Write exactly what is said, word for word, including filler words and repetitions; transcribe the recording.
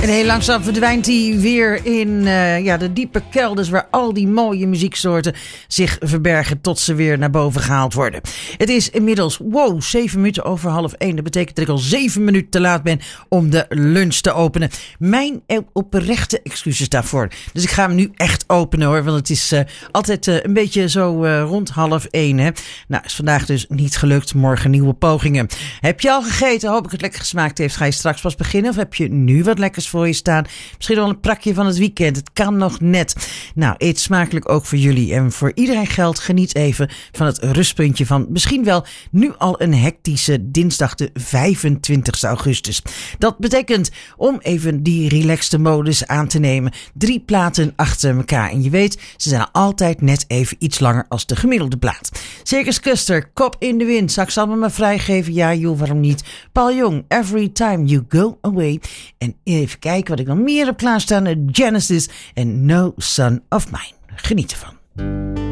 En heel langzaam verdwijnt hij weer in uh, ja, de diepe kelders waar al die mooie muzieksoorten zich verbergen tot ze weer naar boven gehaald worden. Het is inmiddels, wow, zeven minuten over half één. Dat betekent dat ik al zeven minuten te laat ben om de lunch te openen. Mijn oprechte excuses daarvoor. Dus ik ga hem nu echt openen hoor, want het is uh, altijd uh, een beetje zo uh, rond half één. Hè? Nou, is vandaag dus niet gelukt. Morgen nieuwe pogingen. Heb je al gegeten? Hoop ik het lekker gesmaakt heeft. Ga je straks pas beginnen of heb je nu wat lekkers voor je staan? Misschien wel een prakje van het weekend. Het kan nog net. Nou, eet smakelijk ook voor jullie. En voor iedereen geldt, geniet even van het rustpuntje van misschien wel nu al een hectische dinsdag de vijfentwintigste augustus. Dat betekent om even die relaxte modus aan te nemen. Drie platen achter elkaar. En je weet, ze zijn altijd net even iets langer als de gemiddelde plaat. Circus Custer, Kop in de Wind. Zal ik ze allemaal maar vrijgeven? Ja, joh, waarom niet? Paul Young, Every Time You Go Away. En even kijken wat ik nog meer heb klaarstaan. Genesis en No Son of Mine. Geniet ervan.